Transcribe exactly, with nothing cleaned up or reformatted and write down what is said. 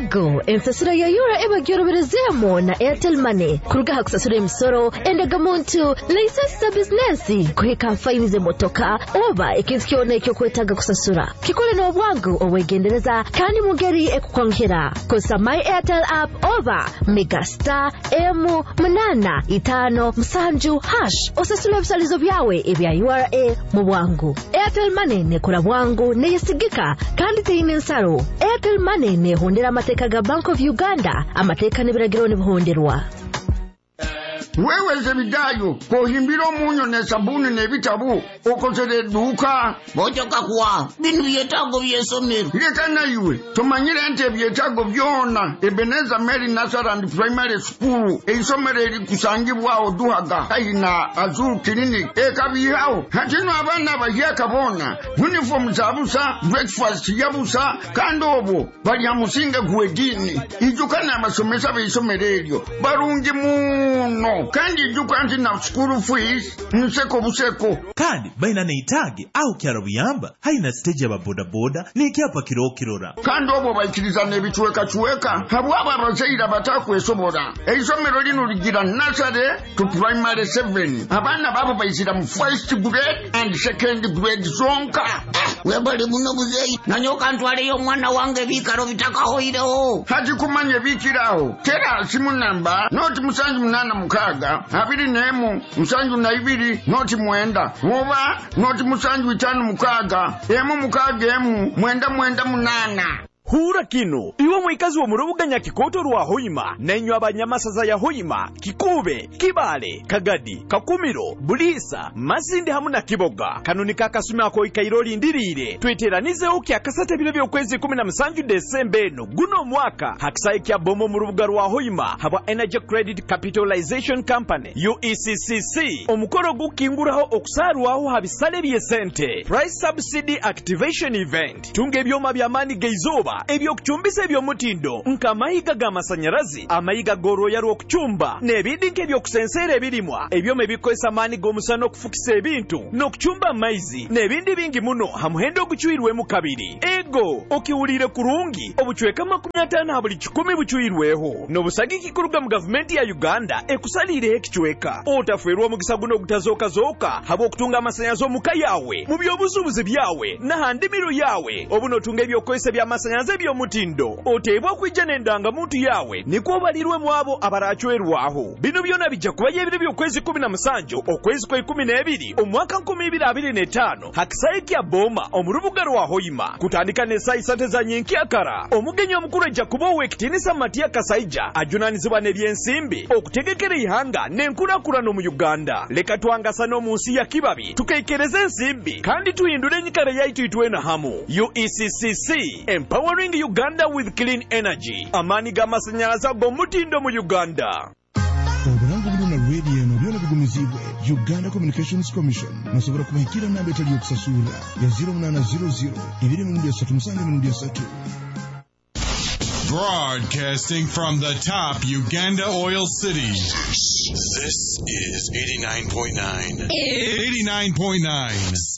ego ensasiro ya yura eba gyoroberezemo na Airtel Money kurugaha kusasura emisoro endagamuntu license business kuhika faini ze motoka oba ikintu kyona ekyo kwetaga kusasura kikole n'obwangu obwegendereza kandi mugeri ekukwankira kosa my Airtel app oba megastar m munana itano musanju hash osasula ebisalizo byawe ebya U R A mu bwangu. Airtel Money nekola bwangu neyesigika kandi teyina ensalo. Airtel Money nehondera amateka ga Bank of Uganda amateka n'ebiragiro n'ebihonderwa. Wewe zebidayo kohimbiro munyo ne sabuni ne bitabu okozere duka bojoka kwa binu byetago byesomero leka na iwe tumanyire nte byetago byona Ebeneza Mary Nazareth Primary School eisomero eri kusangibwa oduhaga aina Azul Clinic ekabihawo hatino abana bahyaka bona uniform zabusa breakfast yabusa kandobo bali amusinga gwedini ijukana amasomesa beisomero eryo barungi muno kandi dukanti na school fees nseko buseko kandi baina neitage au kyaro biyamba haina stage ya boda boda ni kyapa kiro kirora kandi obo bayikiriza nebituweka chuweka habwaba abazeira batakwesobora eisomero lino ligira nursery to primary seven abana babo bayizira mu first grade and second grade zonka webali muno buzeyi nanyoka ntwale yo mwana wange bikaro bitakahoireho hati kumanye bikiraho tera simu namba not musanju munana mukaga abiri nemu musanju na ibiri not mwenda oba not musanju itanu mukaga emu mukaga emu mwenda mwenda munana. Hura kino iwo mwikazi wo murubuga Nyakikoto rwa Hoima nenyo abanyamasaza ya Hoima Kikube Kibale Kagadi Kakumiro Bulisa Masinde hamuna Kiboga kanunika kasumi ako ikairoli ndirire tweteranize uki akasate bile byokwezi kumi na musanju Desemba no guno mwaka hakisaye kya bomo murubuga rwa Hoima haba Energy Credit Capitalization Company U E C C C omukoro gukinguraho okusarwaho habisale bye sente Price Subsidy Activation Event tunge byoma byamani geizoba ebyo kuchumbisa ebyo mutindo nka mayiga ga masanyarazi amayiga goro yaro kuchumba nebindi nkebyo kusensera ebirimwa ebyo mebikoesa mani go musano kufukisa ebintu no kuchumba maizi nebindi bingi muno hamuhendo guchuirwe mu kabiri ego okiwulire kurungi obuchweka makumi atano habuli kikumi buchuirweho no busagiki kuruga mu government ya Uganda ekusalire ekichweka otafwerwa mu gisaguno gutazoka zoka habo kutunga amasanyazo mukayawe mu byobuzubuzi byawe na handimiro yawe obuno tunga ebyo koesa bya masanyazo ebyo mutindo otebwa kwijana ndanga muntu yawe niko balirwe mwabo abarachwerwaho bino byona bijja kubaye ebiro byokwezi kumi na musanju okwezi kwa kumi na ebiri omwaka nkumi ibiri abiri na ttaano hakisaiki ya boma omurubuga rwa Hoima kutandika ne sai sante za nyinki akara omugenyo omukuru ajja kubowe kitinisa Matia Kasaija ajunanizibwa ne byensimbi okutegekera ihanga n'enkulakulano mu Uganda leka twangasa no munsi ya kibabi tukekereze ensimbi kandi tuyindule nyikara yaitu itwena hamu U E C C C empowering Uganda with clean energy amani ga masanyalaza go mutindo mu Uganda. Obulango buno na radio no byona bigumizibwe Uganda Communications Commission nasobora kubahikira namba etali okusasula ya zero nine zero zero two three three seven three three. Broadcasting from the top Uganda oil city. This is eighty-nine point nine. eighty-nine point nine.